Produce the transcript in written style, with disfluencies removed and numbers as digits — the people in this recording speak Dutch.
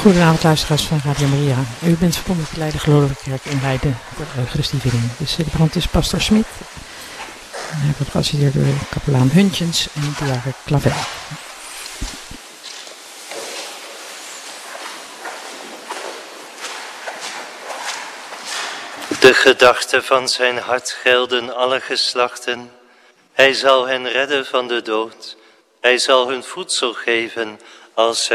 Goedenavond luisteraars van Radio Maria. U bent verbonden met de Leiden Gelovige Kerk in Leiden voor de Eucharistieviering. De celebrant is pastor Smit. Hij wordt geassisteerd door kapelaan Huntjens en diaken Clavel. De gedachten van zijn hart gelden alle geslachten. Hij zal hen redden van de dood. Hij zal hun voedsel geven als